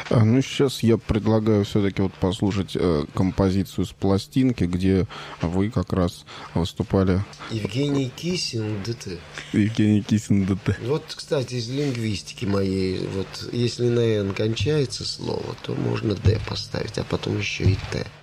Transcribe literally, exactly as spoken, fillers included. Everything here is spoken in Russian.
А, ну, сейчас я предлагаю все-таки вот послушать э, композицию с пластинки, где вы как раз выступали. Евгений Кисин, ДТ. Евгений Кисин, ДТ. Вот, кстати, из лингвистики моей, вот если на «н» кончается слово, то можно «д» поставить, а потом еще и «т».